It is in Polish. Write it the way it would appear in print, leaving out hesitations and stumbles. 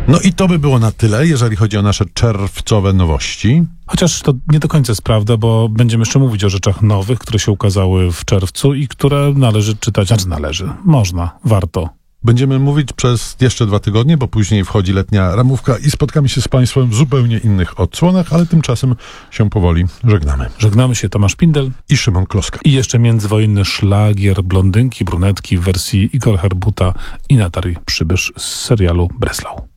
No i to by było na tyle, jeżeli chodzi o nasze czerwcowe nowości. Chociaż to nie do końca jest prawda, bo będziemy jeszcze mówić o rzeczach nowych, które się ukazały w czerwcu i które należy czytać, można, warto. Będziemy mówić przez jeszcze 2 tygodnie, bo później wchodzi letnia ramówka i spotkamy się z Państwem w zupełnie innych odsłonach, ale tymczasem się powoli żegnamy. Żegnamy się, Tomasz Pindel I Szymon Kloska. i jeszcze międzywojenny szlagier blondynki, brunetki w wersji Igor Herbuta i Natalii Przybysz z serialu Breslau.